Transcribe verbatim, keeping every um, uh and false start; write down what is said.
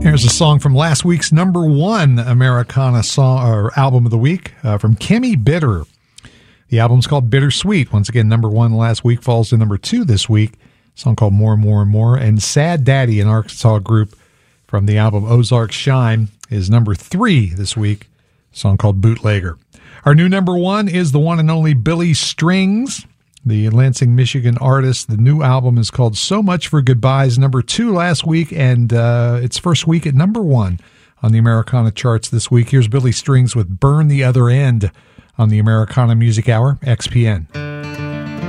Here's a song from last week's number one Americana song or album of the week uh, from Kimmy Bitter. The album's called Bittersweet. Once again, number one last week falls to number two this week. A song called More and More and More. And Sad Daddy, an Arkansas group from the album Ozark Shine, is number three this week. A song called Bootlegger. Our new number one is the one and only Billy Strings, the Lansing, Michigan artist. The new album is called So Much for Goodbyes, number two last week, and uh, its first week at number one on the Americana charts this week. Here's Billy Strings with Burn the Other End on the Americana Music Hour, X P N.